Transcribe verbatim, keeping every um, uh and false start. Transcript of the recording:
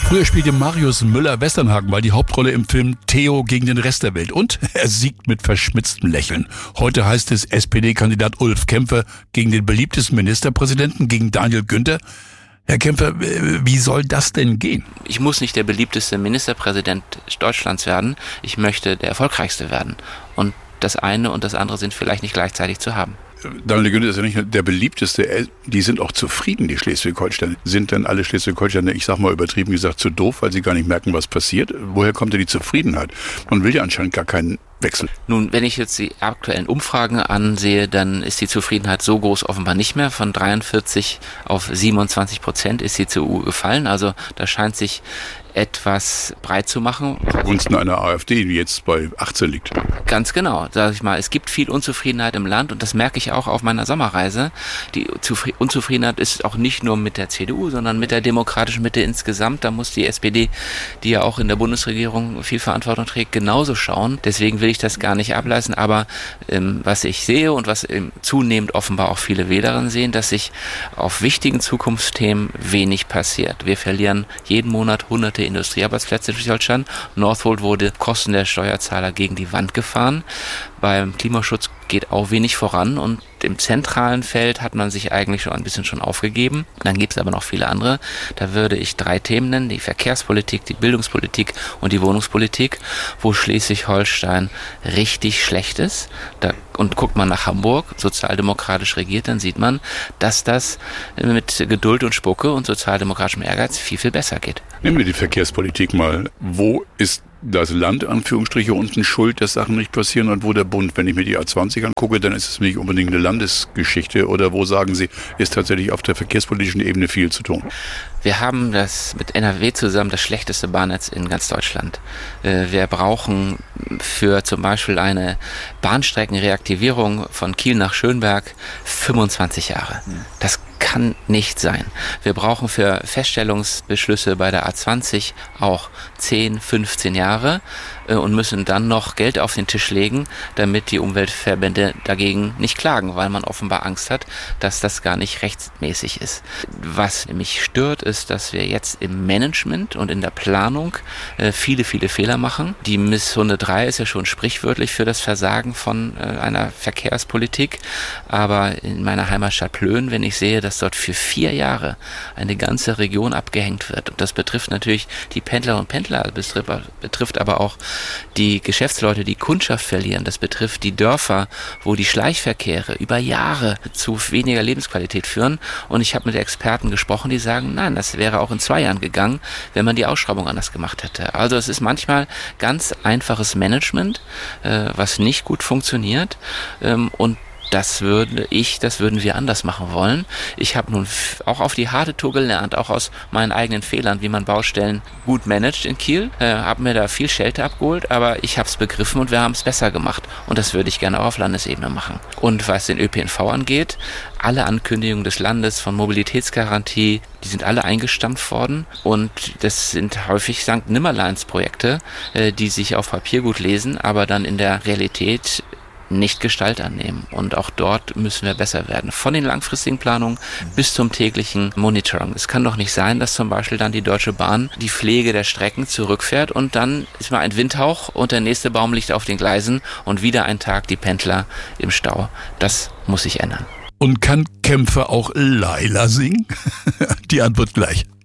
Früher spielte Marius Müller-Westernhagen mal die Hauptrolle im Film Theo gegen den Rest der Welt und er siegt mit verschmitztem Lächeln. Heute heißt es S P D-Kandidat Ulf Kämpfer gegen den beliebtesten Ministerpräsidenten, gegen Daniel Günther. Herr Kämpfer, wie soll das denn gehen? Ich muss nicht der beliebteste Ministerpräsident Deutschlands werden, ich möchte der erfolgreichste werden. Und das eine und das andere sind vielleicht nicht gleichzeitig zu haben. Daniel Günther ist ja nicht nur der beliebteste, die sind auch zufrieden, die Schleswig-Holsteiner. Sind denn alle Schleswig-Holsteiner, ich sag mal übertrieben gesagt, zu doof, weil sie gar nicht merken, was passiert? Woher kommt denn die Zufriedenheit? Man will ja anscheinend gar keinen Wechsel. Nun, wenn ich jetzt die aktuellen Umfragen ansehe, dann ist die Zufriedenheit so groß offenbar nicht mehr. Von dreiundvierzig auf siebenundzwanzig Prozent ist die C D U gefallen. Also da scheint sich etwas breit zu machen. Zugunsten einer AfD, die jetzt bei achtzehn liegt. Ganz genau, sage ich mal. Es gibt viel Unzufriedenheit im Land und das merke ich auch auf meiner Sommerreise. Die Zufri- Unzufriedenheit ist auch nicht nur mit der C D U, sondern mit der demokratischen Mitte insgesamt. Da muss die S P D, die ja auch in der Bundesregierung viel Verantwortung trägt, genauso schauen. Deswegen will ich das gar nicht ableisten. Aber ähm, was ich sehe und was ähm, zunehmend offenbar auch viele Wählerinnen sehen, dass sich auf wichtigen Zukunftsthemen wenig passiert. Wir verlieren jeden Monat hunderte Industriearbeitsplätze in Schleswig-Holstein. Northvolt wurde Kosten der Steuerzahler gegen die Wand gefahren. Beim Klimaschutz geht auch wenig voran und im zentralen Feld hat man sich eigentlich schon ein bisschen schon aufgegeben. Dann gibt es aber noch viele andere. Da würde ich drei Themen nennen, die Verkehrspolitik, die Bildungspolitik und die Wohnungspolitik, wo Schleswig-Holstein richtig schlecht ist. Da, und guckt man nach Hamburg, sozialdemokratisch regiert, dann sieht man, dass das mit Geduld und Spucke und sozialdemokratischem Ehrgeiz viel, viel besser geht. Nehmen wir die Verkehrspolitik mal. Wo ist das Land, Anführungsstriche, unten schuld, dass Sachen nicht passieren und wo der Bund? Wenn ich mir die A zwanzig angucke, dann ist es nicht unbedingt eine Landesgeschichte. Oder wo sagen Sie, ist tatsächlich auf der verkehrspolitischen Ebene viel zu tun? Wir haben das mit N R W zusammen das schlechteste Bahnnetz in ganz Deutschland. Wir brauchen für zum Beispiel eine Bahnstreckenreaktivierung von Kiel nach Schönberg fünfundzwanzig Jahre. Das kann nicht sein. Wir brauchen für Feststellungsbeschlüsse bei der A zwanzig auch zehn, fünfzehn Jahre und müssen dann noch Geld auf den Tisch legen, damit die Umweltverbände dagegen nicht klagen, weil man offenbar Angst hat, dass das gar nicht rechtsmäßig ist. Was mich stört, ist, dass wir jetzt im Management und in der Planung äh, viele, viele Fehler machen. Die Missrunde drei ist ja schon sprichwörtlich für das Versagen von äh, einer Verkehrspolitik, aber in meiner Heimatstadt Plön, wenn ich sehe, dass dort für vier Jahre eine ganze Region abgehängt wird, und das betrifft natürlich die Pendler und Pendler, betrifft, betrifft aber auch die Geschäftsleute, die Kundschaft verlieren. Das betrifft die Dörfer, wo die Schleichverkehre über Jahre zu weniger Lebensqualität führen. Und ich habe mit Experten gesprochen, die sagen, nein, das wäre auch in zwei Jahren gegangen, wenn man die Ausschreibung anders gemacht hätte. Also es ist manchmal ganz einfaches Management, äh, was nicht gut funktioniert. Ähm, und Das würde ich, das würden wir anders machen wollen. Ich habe nun f- auch auf die harte Tour gelernt, auch aus meinen eigenen Fehlern, wie man Baustellen gut managt in Kiel. Äh, habe mir da viel Schelte abgeholt, aber ich habe es begriffen und wir haben es besser gemacht. Und das würde ich gerne auch auf Landesebene machen. Und was den Ö P N V angeht, alle Ankündigungen des Landes von Mobilitätsgarantie, die sind alle eingestampft worden. Und das sind häufig Sankt Nimmerleins-Projekte, äh, die sich auf Papier gut lesen, aber dann in der Realität nicht Gestalt annehmen. Und auch dort müssen wir besser werden. Von den langfristigen Planungen bis zum täglichen Monitoring. Es kann doch nicht sein, dass zum Beispiel dann die Deutsche Bahn die Pflege der Strecken zurückfährt und dann ist mal ein Windhauch und der nächste Baum liegt auf den Gleisen und wieder ein Tag die Pendler im Stau. Das muss sich ändern. Und kann Kämpfer auch Laila singen? Die Antwort gleich.